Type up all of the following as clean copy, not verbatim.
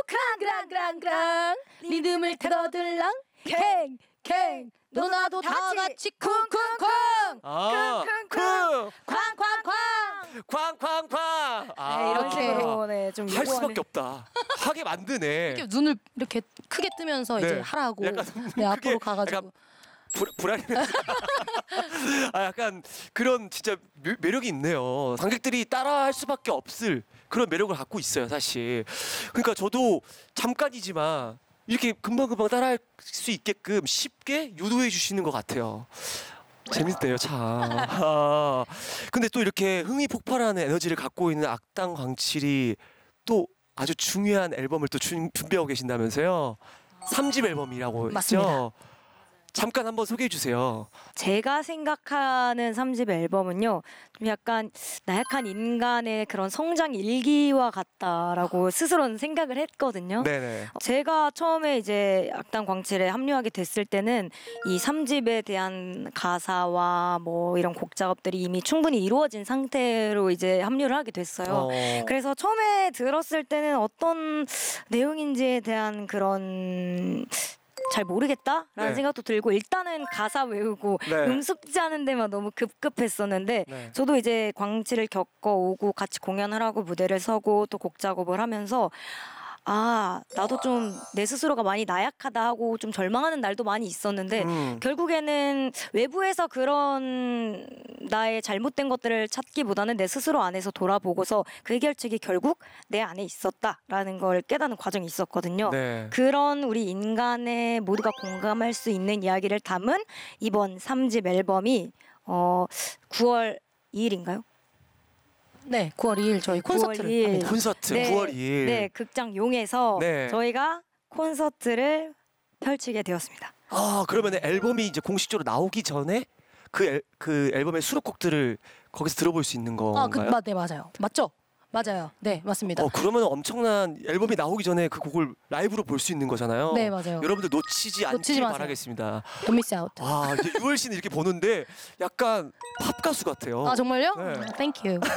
크랑크랑크랑크랑 리듬을 타고 들랑 캥캥 너나도 다 같이 쿵쿵쿵 쿵쿵쿵 쾅쾅쾅 네, 이런 식으로 네, 좀 할 수밖에 없다. 하게 만드네. 이렇게 눈을 이렇게 크게 뜨면서 네. 이제 하라고 약간 네, 앞으로 크게, 가가지고 약간 불안해. 약간 그런 진짜 매력이 있네요. 관객들이 따라할 수밖에 없을 그런 매력을 갖고 있어요, 사실. 그러니까 저도 잠깐이지만 이렇게 금방금방 따라할 수 있게끔 쉽게 유도해 주시는 것 같아요. 재밌대요, 참. 근데 또 이렇게 흥이 폭발하는 에너지를 갖고 있는 악당 광칠이 또 아주 중요한 앨범을 또 준비하고 계신다면서요? 3집 앨범이라고 했죠? 맞습니다. 잠깐 한번 소개해 주세요. 제가 생각하는 3집 앨범은요, 좀 약간 나약한 인간의 그런 성장 일기와 같다라고 스스로는 생각을 했거든요. 네네. 제가 처음에 이제 악당 광칠에 합류하게 됐을 때는 이 3집에 대한 가사와 뭐 이런 곡 작업들이 이미 충분히 이루어진 상태로 이제 합류를 하게 됐어요. 그래서 처음에 들었을 때는 어떤 내용인지에 대한 그런 잘 모르겠다라는 네. 생각도 들고 일단은 가사 외우고 네. 음숙지하는 데만 너무 급급했었는데 네. 저도 이제 광치를 겪어오고 같이 공연을 하고 무대를 서고 또 곡 작업을 하면서 아 나도 좀 내 스스로가 많이 나약하다 하고 좀 절망하는 날도 많이 있었는데 결국에는 외부에서 그런 나의 잘못된 것들을 찾기보다는 내 스스로 안에서 돌아보고서 그 해결책이 결국 내 안에 있었다라는 걸 깨닫는 과정이 있었거든요. 네. 그런 우리 인간의 모두가 공감할 수 있는 이야기를 담은 이번 3집 앨범이 9월 2일인가요? 네, 9월 2일 저희 9월 콘서트를 2일. 합니다. 콘서트 네, 9월 2일. 네, 극장 용에서 네. 저희가 콘서트를 펼치게 되었습니다. 그러면 앨범이 이제 공식적으로 나오기 전에 그 앨범의 수록곡들을 거기서 들어볼 수 있는 건가요? 네, 맞아요. 맞죠? 맞아요. 네, 맞습니다. 그러면 엄청난 앨범이 나오기 전에 그 곡을 라이브로 볼 수 있는 거잖아요. 네, 맞아요. 여러분들 놓치지 않길 마세요. 바라겠습니다. Don't miss out. 이제 유월 씨는 이렇게 보는데 약간 팝 가수 같아요. 아, 정말요? 네. Thank you.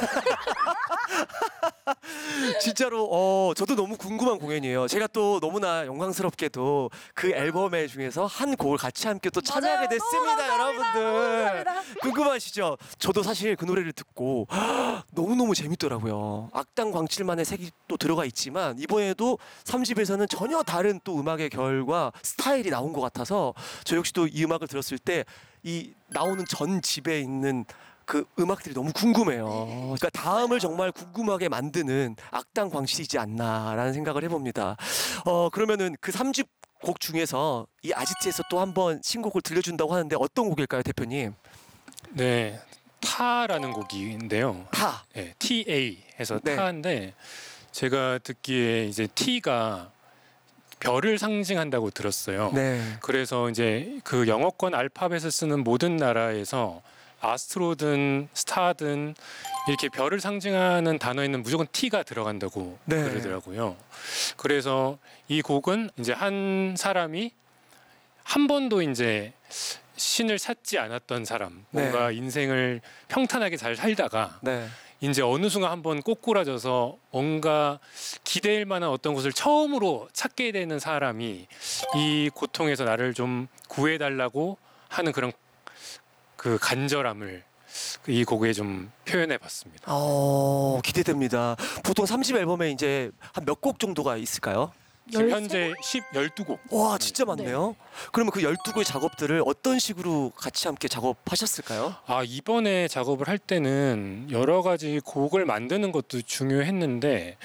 진짜로 저도 너무 궁금한 공연이에요. 제가 또 너무나 영광스럽게도 그 앨범에 중에서 한 곡을 같이 함께 또 참여하게 됐습니다, 여러분들. 궁금하시죠? 저도 사실 그 노래를 듣고 너무너무 재밌더라고요. 악당 광칠만의 색이 또 들어가 있지만 이번에도 3집에서는 전혀 다른 또 음악의 결과 스타일이 나온 것 같아서 저 역시 또 이 음악을 들었을 때 이 나오는 전 집에 있는 그 음악들이 너무 궁금해요. 그러니까 다음을 정말 궁금하게 만드는 악당 광칠이지 않나라는 생각을 해봅니다. 그러면은 그 3집 곡 중에서 이 아지트에서 또 한번 신곡을 들려준다고 하는데 어떤 곡일까요, 대표님? 네, 타라는 곡인데요. 타. 네, TA 해서 네. 타인데 제가 듣기에 이제 T가 별을 상징한다고 들었어요. 네. 그래서 이제 그 영어권 알파벳을 쓰는 모든 나라에서 아스트로든 스타든 이렇게 별을 상징하는 단어에는 무조건 T가 들어간다고 네. 그러더라고요. 그래서 이 곡은 이제 한 사람이 한 번도 이제 신을 찾지 않았던 사람, 뭔가 인생을 평탄하게 잘 살다가 네. 이제 어느 순간 한번 꼬꾸라져서 뭔가 기대할 만한 어떤 것을 처음으로 찾게 되는 사람이 이 고통에서 나를 좀 구해달라고 하는 그런 그 간절함을 이 곡에 좀 표현해봤습니다. 기대됩니다. 보통 3집 앨범에 이제 한 몇 곡 정도가 있을까요? 지금 현재 12곡. 와, 진짜 많네요. 그러면 그 12곡의 작업들을 어떤 식으로 같이 함께 작업하셨을까요? 이번에 작업을 할 때는 여러 가지 곡을 만드는 것도 중요했는데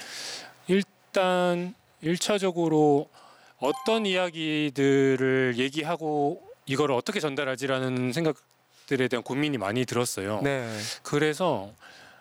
일단 1차적으로 어떤 이야기들을 얘기하고 이걸 어떻게 전달하지라는 생각들에 대한 고민이 많이 들었어요. 네. 그래서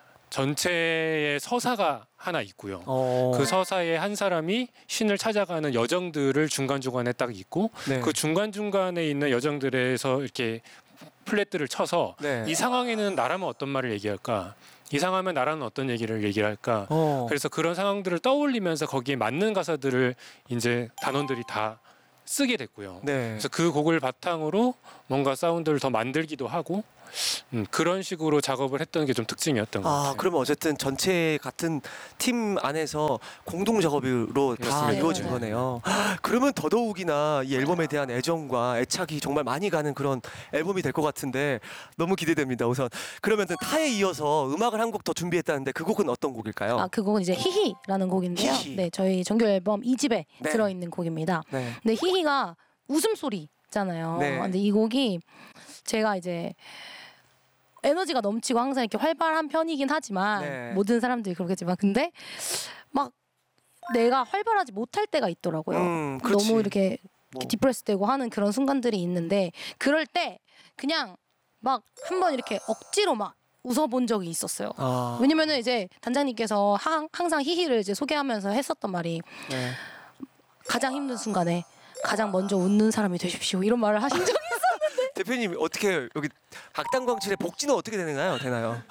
전체의 서사가 하나 있고요. 그 서사에 한 사람이 신을 찾아가는 여정들을 중간중간에 딱 있고 네. 그 중간중간에 있는 여정들에서 이렇게 플랫들을 쳐서 네. 이 상황에는 나라면 어떤 말을 얘기할까? 이 상황이면 나라는 어떤 얘기를 얘기할까? 그래서 그런 상황들을 떠올리면서 거기에 맞는 가사들을 이제 단원들이 다 쓰게 됐고요. 네. 그래서 그 곡을 바탕으로 뭔가 사운드를 더 만들기도 하고 그런 식으로 작업을 했던 게 좀 특징이었던 것 같아요. 그러면 어쨌든 전체 같은 팀 안에서 공동 작업으로 다 그렇습니다. 이루어진 네. 거네요. 그러면 더더욱이나 이 앨범에 대한 애정과 애착이 정말 많이 가는 그런 앨범이 될 것 같은데 너무 기대됩니다. 우선 그러면 타에 이어서 음악을 한 곡 더 준비했다는데 그 곡은 어떤 곡일까요? 그 곡은 이제 히히라는 곡인데요. 히히. 네, 저희 정규 앨범 2집에 네. 들어있는 곡입니다. 네. 근데 히히가 웃음소리잖아요. 네. 근데 이 곡이 제가 이제 에너지가 넘치고 항상 이렇게 활발한 편이긴 하지만 네. 모든 사람들이 그러겠지만 근데 막 내가 활발하지 못할 때가 있더라고요. 그렇지. 너무 이렇게 뭐. 디프레스되고 하는 그런 순간들이 있는데 그럴 때 그냥 막 한번 이렇게 억지로 막 웃어본 적이 있었어요. 왜냐면은 이제 단장님께서 항상 히히를 이제 소개하면서 했었던 말이 네. 가장 힘든 순간에 가장 먼저 웃는 사람이 되십시오 이런 말을 하신 적이 대표님 어떻게 여기 각당광칠의 복지는 어떻게 되나요?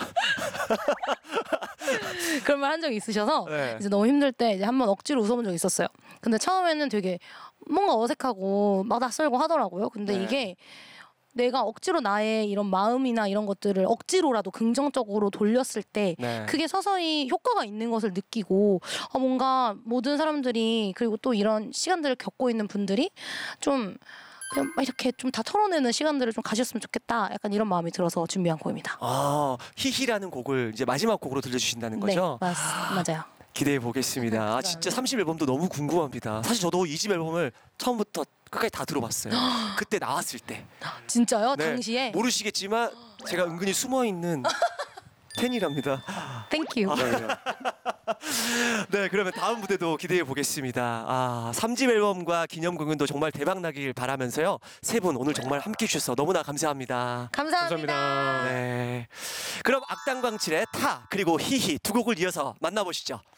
그런 말 한 적이 있으셔서 네. 이제 너무 힘들 때 이제 한번 억지로 웃어본 적이 있었어요. 근데 처음에는 되게 뭔가 어색하고 막 낯설고 하더라고요. 근데 네. 이게 내가 억지로 나의 이런 마음이나 이런 것들을 억지로라도 긍정적으로 돌렸을 때 네. 그게 서서히 효과가 있는 것을 느끼고 뭔가 모든 사람들이 그리고 또 이런 시간들을 겪고 있는 분들이 좀 그냥 막 이렇게 좀 다 털어내는 시간들을 좀 가졌으면 좋겠다. 약간 이런 마음이 들어서 준비한 곡입니다. 히히라는 곡을 이제 마지막 곡으로 들려주신다는 거죠? 네, 맞아요. 기대해 보겠습니다. 진짜 30 앨범도 너무 궁금합니다. 사실 저도 2집 앨범을 처음부터 끝까지 다 들어봤어요. 그때 나왔을 때. 진짜요? 네, 당시에? 모르시겠지만 제가 은근히 숨어 있는 팬이랍니다. 땡큐. 네, 그러면 다음 무대도 기대해 보겠습니다. 3집 앨범과 기념 공연도 정말 대박 나길 바라면서요. 세 분 오늘 정말 함께 해주셔서 너무나 감사합니다. 감사합니다. 네. 그럼 악당광칠의 타 그리고 히히 두 곡을 이어서 만나보시죠.